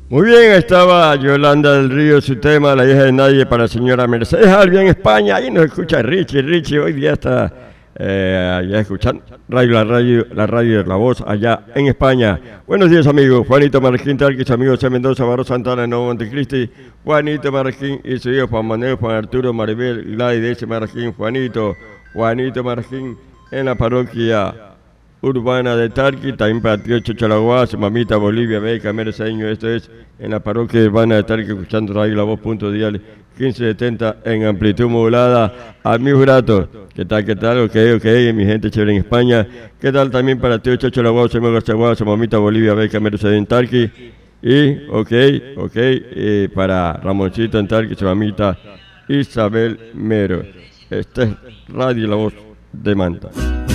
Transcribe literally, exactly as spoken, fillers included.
Muy bien, estaba Yolanda del Río, su tema, La hija de nadie, para la señora Mercedes Albi en España. Ahí nos escucha Richie, Richie hoy día está eh, allá escuchando radio, la radio, la radio de La Voz allá en España. Buenos días amigos, Juanito Marroquín, Tarquis, amigos de Mendoza, Barro Santana, Nuevo Montecristi, Juanito Marroquín y su hijo Juan Manuel, Juan Arturo, Maribel, Gladys de ese Marroquín, Juanito, Juanito Marroquín en la parroquia urbana de Tarqui, también para tío Chocholagua, su mamita Bolivia, Beca, Merceño. Esto es en la parroquia urbana de Tarqui, escuchando Radio La Voz, punto dial quince setenta en amplitud modulada. Amigos gratos, ¿qué tal, qué tal? Ok, ok, mi gente chévere en España. ¿Qué tal también para tío Chocholagua, su mamita su mamita Bolivia, Beca, Merceño en Tarqui? Y, ok, ok, eh, para Ramoncito en Tarqui, su mamita Isabel Mero. Esta es Radio La Voz de Manta.